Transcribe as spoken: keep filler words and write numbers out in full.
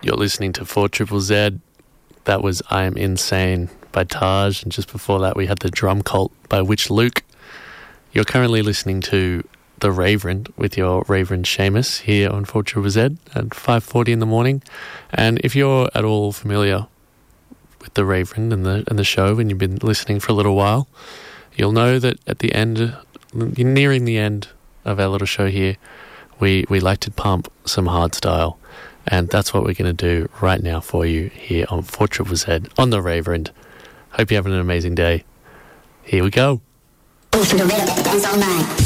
You're listening to four Triple Z. That was I Am Insane by Taj, and just before that we had The Drum Cult by Witch Luke. You're currently listening to The Raverend with your Raverend Seamus here on four Triple Z at five forty in the morning. And if you're at all familiar with The Raverend and the, and the show, and you've been listening for a little while, you'll know that at the end, nearing the end of our little show here, we, we like to pump some hardstyle. And that's what we're going to do right now for you here on four Triple Z on The Raverend. Hope you're having an amazing day. Here we go. Listen to Rhythm Dance All Night.